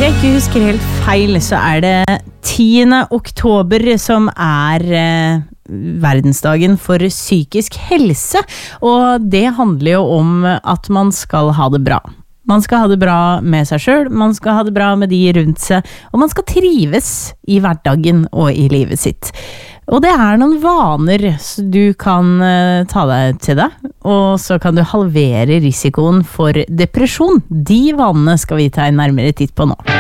Hvis jeg ikke husker helt feil, så det 10. oktober som verdensdagen for psykisk helse, og det handler jo om at man skal ha det bra. Man skal ha det bra med seg selv, man skal ha det bra med de rundt seg, og man skal trives i hverdagen og i livet sitt. Og det noen vaner du kan ta deg til deg, og så kan du halvere risikoen for depresjon. De vanene skal vi ta en nærmere titt på nå.